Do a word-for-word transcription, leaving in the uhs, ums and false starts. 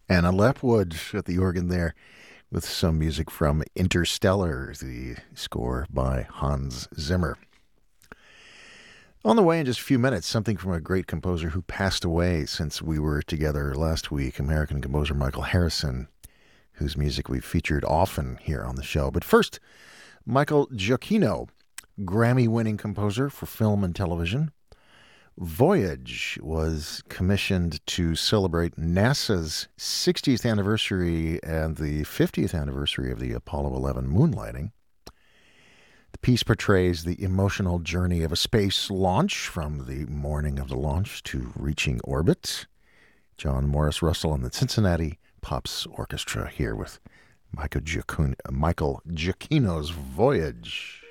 Anna Lepwood at the organ there with some music from Interstellar, the score by Hans Zimmer. On the way in just a few minutes, something from a great composer who passed away since we were together last week, American composer Michael Harrison, whose music we've featured often here on the show. But first, Michael Giacchino, Grammy-winning composer for film and television. Voyage was commissioned to celebrate NASA's sixtieth anniversary and the fiftieth anniversary of the Apollo eleven moonlighting. The piece portrays the emotional journey of a space launch from the morning of the launch to reaching orbit. John Morris Russell and the Cincinnati Pops Orchestra here with Michael Giacchino, Michael Giacchino's Voyage.